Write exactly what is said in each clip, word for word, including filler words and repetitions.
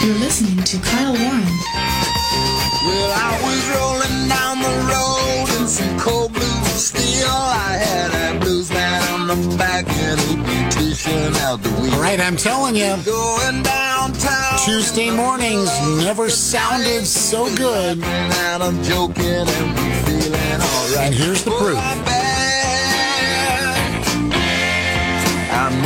You're listening to Kyle Warren. Well, I was rolling down the road in some cold blue steel. I had a blues man on the back and a beautician out the wheel. All right, I'm telling you, Going downtown Tuesday mornings never sounded so good. and I'm joking and we're feeling alright. And here's the proof. I'm back. I'm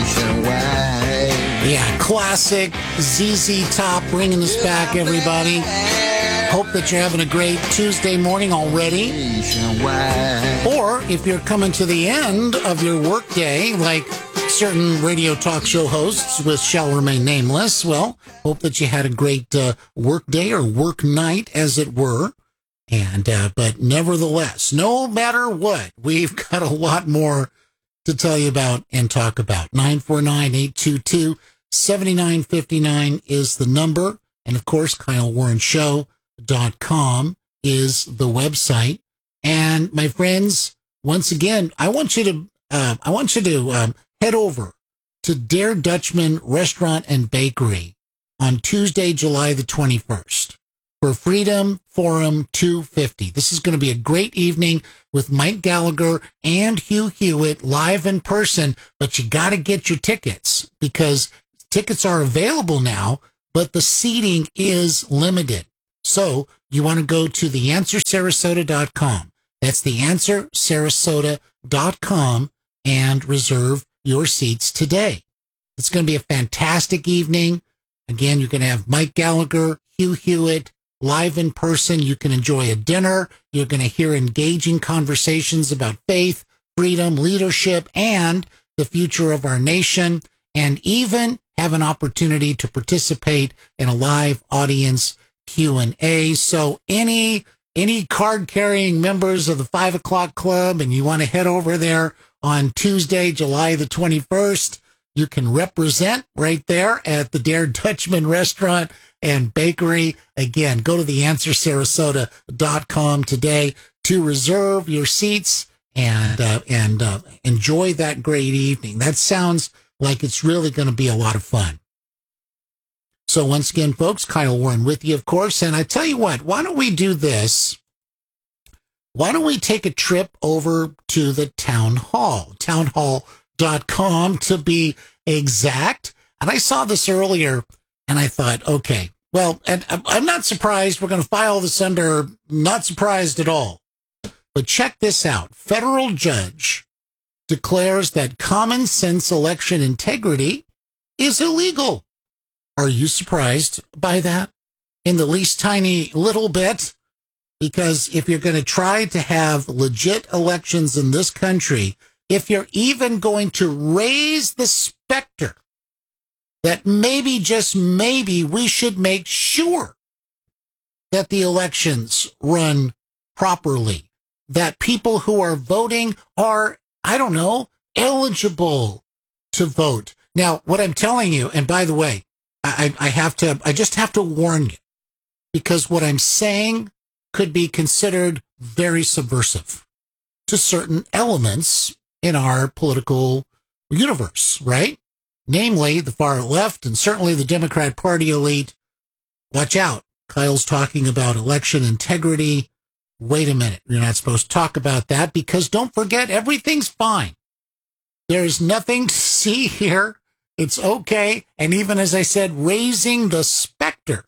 nationwide. Yeah, classic Z Z Top bringing us back, everybody. Hope that you're having a great Tuesday morning already. Nationwide. Or if you're coming to the end of your workday, like certain radio talk show hosts with shall remain nameless, well, hope that you had a great uh, work day or work night, as it were. And uh, but nevertheless, no matter what, we've got a lot more to tell you about and talk about. nine four nine, eight two two, seven nine five nine is the number. And of course, Kyle Warren Show dot com is the website. And my friends, once again, I want you to uh, I want you to um, head over to Der Dutchman Restaurant and Bakery on Tuesday, July the twenty-first for Freedom Forum two fifty. This is going to be a great evening with Mike Gallagher and Hugh Hewitt live in person, but you got to get your tickets because tickets are available now, but the seating is limited. So you want to go to the answer sarasota dot com. That's the answer sarasota dot com and reserve your seats today. It's going to be a fantastic evening. Again, you're going to have Mike Gallagher, Hugh Hewitt, live in person. You can enjoy a dinner. You're going to hear engaging conversations about faith, freedom, leadership, and the future of our nation, and even have an opportunity to participate in a live audience Q and A. So any any card-carrying members of the five o'clock club and you want to head over there on Tuesday, July the twenty-first, you can represent right there at the Der Dutchman Restaurant and Bakery. Again, go to the answer sarasota dot com today to reserve your seats and uh, and uh, enjoy that great evening. That sounds like it's really going to be a lot of fun. So once again, folks, Kyle Warren with you, of course. And I tell you what, why don't we do this? Why don't we take a trip over to the town hall, town hall dot com to be exact. And I saw this earlier and I thought, okay, well, and I'm not surprised. We're going to file this under not surprised at all. But check this out. Federal judge declares that common sense election integrity is illegal. Are you surprised by that in the least tiny little bit? Because if you're going to try to have legit elections in this country, if you're even going to raise the specter that maybe, just maybe, we should make sure that the elections run properly, that people who are voting are, I don't know, eligible to vote. Now, what I'm telling you, and by the way, I, I have to, I just have to warn you, because what I'm saying could be considered very subversive to certain elements in our political universe, right? Namely, the far left and certainly the Democrat Party elite. Watch out. Kyle's talking about election integrity. Wait a minute. You're not supposed to talk about that because don't forget, everything's fine. There's nothing to see here. It's okay. And even as I said, raising the specter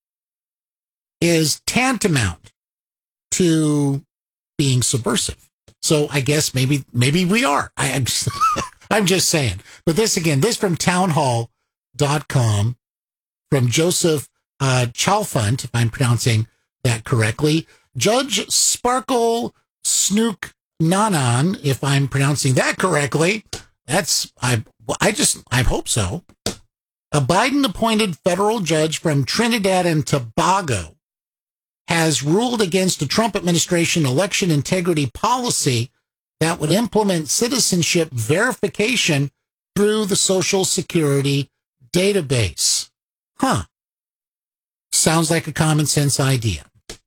is tantamount to being subversive. So I guess maybe maybe we are. I, I'm, just, I'm just saying. But this again, this from town hall dot com from Joseph uh, Chalfant, if I'm pronouncing that correctly. Judge Sparkle Snook Nanan, if I'm pronouncing that correctly. That's, I, I just, I hope so. A Biden-appointed federal judge from Trinidad and Tobago has ruled against a Trump administration election integrity policy that would implement citizenship verification through the Social Security database. Huh. Sounds like a common sense idea.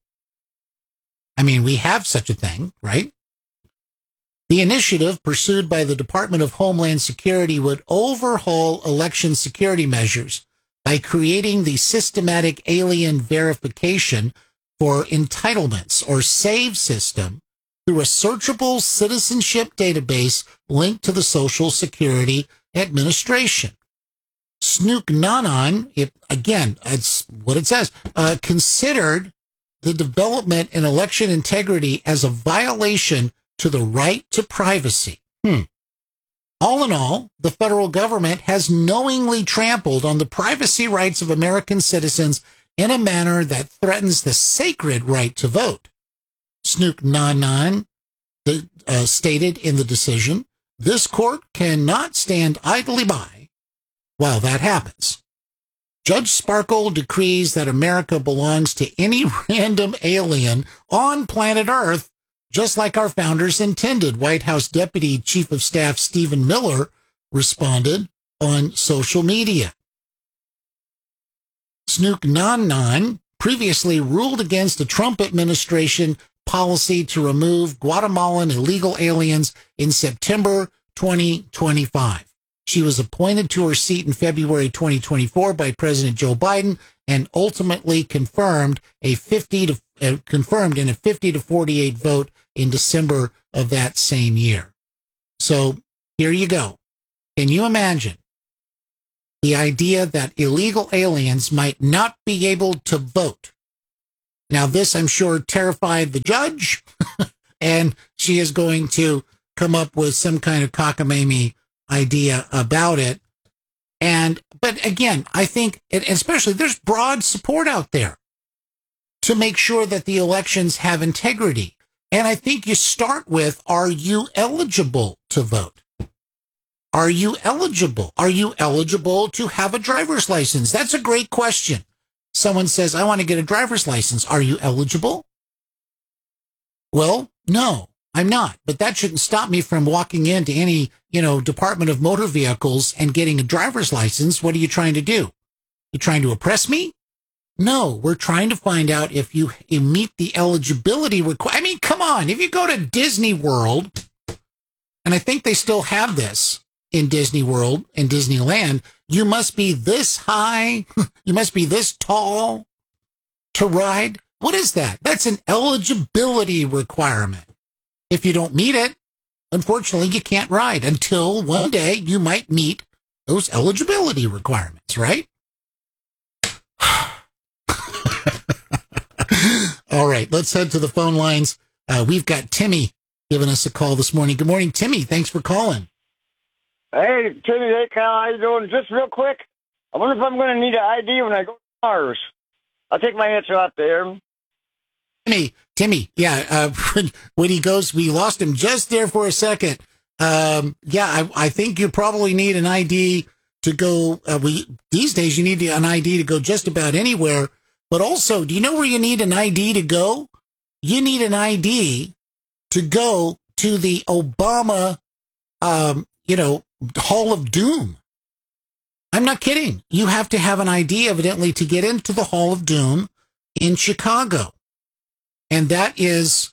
I mean, we have such a thing, right? The initiative pursued by the Department of Homeland Security would overhaul election security measures by creating the systematic alien verification for entitlements, or SAVE system, through a searchable citizenship database linked to the Social Security Administration. Snook Nanan, it, again, it's what it says, uh, considered the development in election integrity as a violation to the right to privacy. Hmm. All in all, the federal government has knowingly trampled on the privacy rights of American citizens in a manner that threatens the sacred right to vote. Snook Nanan uh, stated in the decision, this court cannot stand idly by while that happens. Judge Sparkle decrees that America belongs to any random alien on planet Earth, just like our founders intended. White House Deputy Chief of Staff Stephen Miller responded on social media. Snook Nanan previously ruled against the Trump administration policy to remove Guatemalan illegal aliens in September twenty twenty-five. She was appointed to her seat in February twenty twenty-four by President Joe Biden and ultimately confirmed a fifty to uh, confirmed in a fifty to forty-eight vote in December of that same year. So here you go. Can you imagine the idea that illegal aliens might not be able to vote? Now, this, I'm sure, terrified the judge, and she is going to come up with some kind of cockamamie idea about it. And, but again, I think, it, especially, there's broad support out there to make sure that the elections have integrity. And I think you start with, are you eligible to vote? Are you eligible? Are you eligible to have a driver's license? That's a great question. Someone says, I want to get a driver's license. Are you eligible? Well, no, I'm not. But that shouldn't stop me from walking into any, you know, Department of Motor Vehicles and getting a driver's license. What are you trying to do? You trying to oppress me? No, we're trying to find out if you, you meet the eligibility requirement. I mean, come on. If you go to Disney World, and I think they still have this in Disney World and Disneyland, you must be this high, you must be this tall to ride. What is that? That's an eligibility requirement. If you don't meet it, unfortunately, you can't ride until one day you might meet those eligibility requirements, right? All right, let's head to the phone lines. Uh, we've got Timmy giving us a call this morning. Good morning, Timmy. Thanks for calling. Hey, Timmy, hey, Kyle, how you doing? Just real quick, I wonder if I'm going to need an I D when I go to Mars. I'll take my answer out there. Timmy, Timmy, yeah, uh, when, when he goes, we lost him just there for a second. Um, yeah, I, I think you probably need an I D to go. Uh, we these days, you need an I D to go just about anywhere. But also, do you know where you need an I D to go? You need an I D to go to the Obama, um, you know, Hall of Doom. I'm not kidding. You have to have an I D, evidently, to get into the Hall of Doom in Chicago. And that is,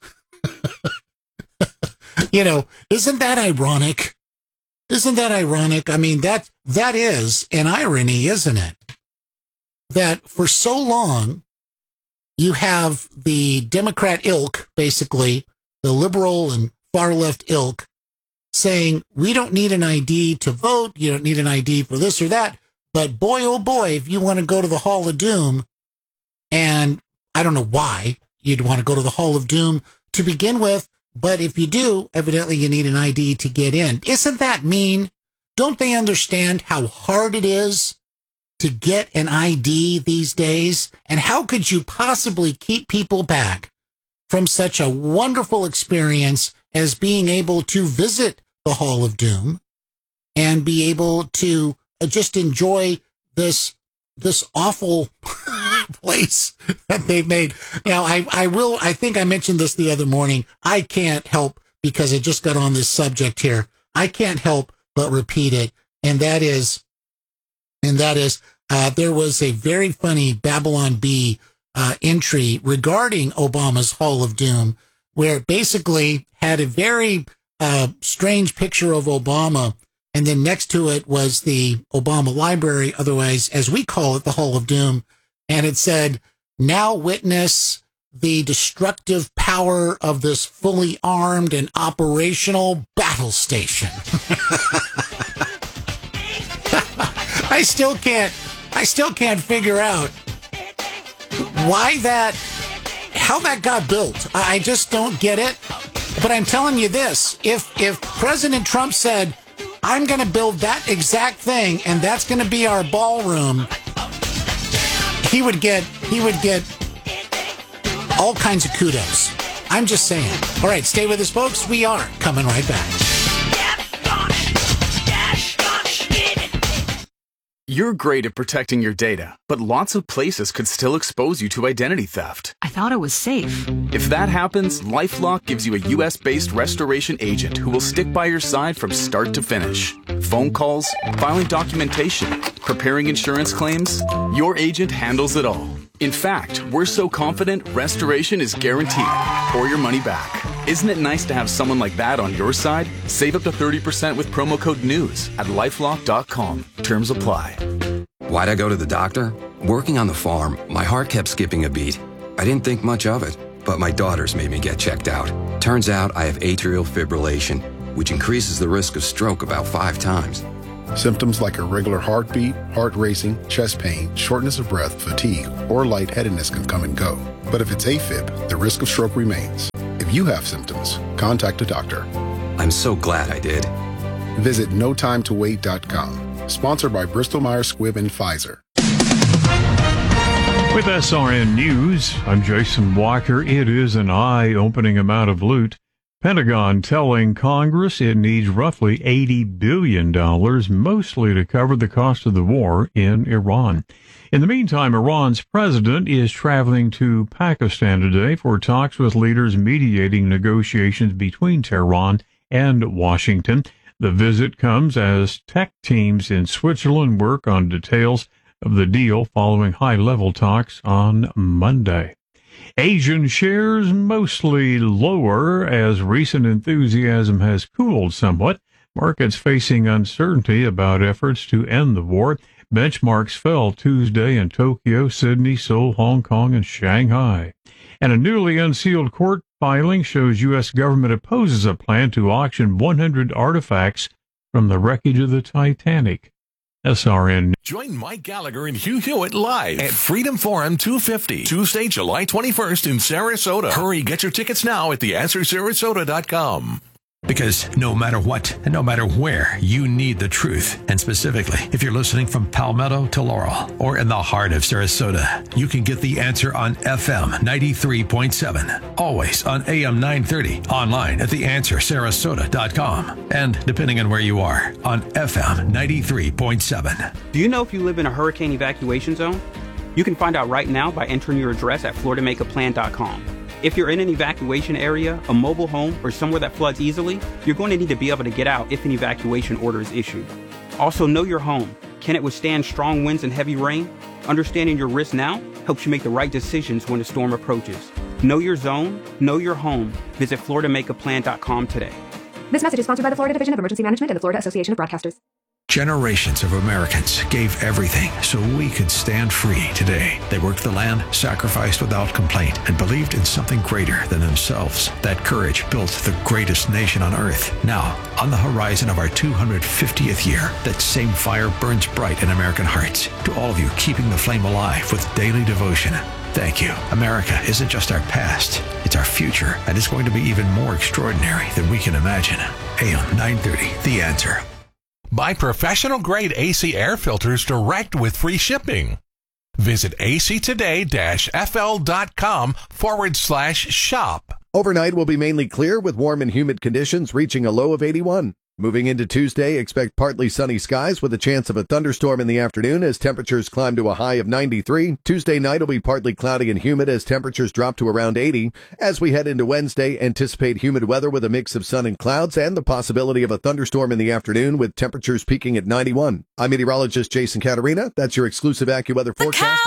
you know, isn't that ironic? Isn't that ironic? I mean, that that is an irony, isn't it? That for so long, you have the Democrat ilk, basically, the liberal and far-left ilk, saying, we don't need an I D to vote, you don't need an I D for this or that, but boy, oh boy, if you want to go to the Hall of Doom, and I don't know why you'd want to go to the Hall of Doom to begin with, but if you do, evidently you need an I D to get in. Isn't that mean? Don't they understand how hard it is to get an I D these days? And how could you possibly keep people back from such a wonderful experience as being able to visit the Hall of Doom and be able to just enjoy this this awful place that they've made? Now, I, I will, I think I mentioned this the other morning. I can't help, because I just got on this subject here, I can't help but repeat it. And that is, and that is, uh, there was a very funny Babylon Bee uh, entry regarding Obama's Hall of Doom, where it basically had a very uh, strange picture of Obama And then next to it was the Obama Library, otherwise, as we call it, the Hall of Doom. And it said, now witness the destructive power of this fully armed and operational battle station. I still can't, I still can't figure out why that, how that got built. I just don't get it. But I'm telling you this, if, if President Trump said, I'm going to build that exact thing, and that's going to be our ballroom, he would get, he would get all kinds of kudos. I'm just saying. All right, stay with us, folks. We are coming right back. You're great at protecting your data, but lots of places could still expose you to identity theft. I thought it was safe. If that happens, LifeLock gives you a U S-based restoration agent who will stick by your side from start to finish. Phone calls, filing documentation, preparing insurance claims, your agent handles it all. In fact, we're so confident restoration is guaranteed or your money back. Isn't it nice to have someone like that on your side? Save up to thirty percent with promo code NEWS at lifelock dot com. Terms apply. Why'd I go to the doctor? Working on the farm, my heart kept skipping a beat. I didn't think much of it, but my daughters made me get checked out. Turns out I have atrial fibrillation, which increases the risk of stroke about five times. Symptoms like irregular heartbeat, heart racing, chest pain, shortness of breath, fatigue, or lightheadedness can come and go. But if it's AFib, the risk of stroke remains. If you have symptoms, contact a doctor. I'm so glad I did. Visit no time to wait dot com. Sponsored by Bristol Myers Squibb and Pfizer. With S R N News, I'm Jason Walker. It is an eye-opening amount of loot. Pentagon telling Congress it needs roughly eighty billion dollars, mostly to cover the cost of the war in Iran. In the meantime, Iran's president is traveling to Pakistan today for talks with leaders mediating negotiations between Tehran and Washington. The visit comes as tech teams in Switzerland work on details of the deal following high-level talks on Monday. Asian shares mostly lower as recent enthusiasm has cooled somewhat. Markets facing uncertainty about efforts to end the war. Benchmarks fell Tuesday in Tokyo, Sydney, Seoul, Hong Kong, and Shanghai. And a newly unsealed court filing shows U S government opposes a plan to auction one hundred artifacts from the wreckage of the Titanic. S R N. Join Mike Gallagher and Hugh Hewitt live at Freedom Forum two fifty, Tuesday, July twenty-first in Sarasota. Hurry, get your tickets now at the answer sarasota dot com. Because no matter what and no matter where, you need the truth. And specifically, if you're listening from Palmetto to Laurel or in the heart of Sarasota, you can get the answer on F M ninety-three point seven. Always on A M nine thirty. Online at the answer sarasota dot com. And depending on where you are, on F M ninety-three point seven. Do you know if you live in a hurricane evacuation zone? You can find out right now by entering your address at florida make a plan dot com. If you're in an evacuation area, a mobile home, or somewhere that floods easily, you're going to need to be able to get out if an evacuation order is issued. Also, know your home. Can it withstand strong winds and heavy rain? Understanding your risk now helps you make the right decisions when a storm approaches. Know your zone, know your home. Visit florida make a plan dot com today. This message is sponsored by the Florida Division of Emergency Management and the Florida Association of Broadcasters. Generations of Americans gave everything so we could stand free today. They worked the land, sacrificed without complaint, and believed in something greater than themselves. That courage built the greatest nation on earth. Now, on the horizon of our two hundred fiftieth year, that same fire burns bright in American hearts. To all of you keeping the flame alive with daily devotion, thank you. America isn't just our past, it's our future, and it's going to be even more extraordinary than we can imagine. A M nine thirty, The Answer. Buy professional-grade A C air filters direct with free shipping. Visit actoday-fl.com forward slash shop. Overnight will be mainly clear with warm and humid conditions reaching a low of eighty-one. Moving into Tuesday, expect partly sunny skies with a chance of a thunderstorm in the afternoon as temperatures climb to a high of ninety-three. Tuesday night will be partly cloudy and humid as temperatures drop to around eighty. As we head into Wednesday, anticipate humid weather with a mix of sun and clouds and the possibility of a thunderstorm in the afternoon with temperatures peaking at ninety-one. I'm meteorologist Jason Caterina. That's your exclusive AccuWeather forecast.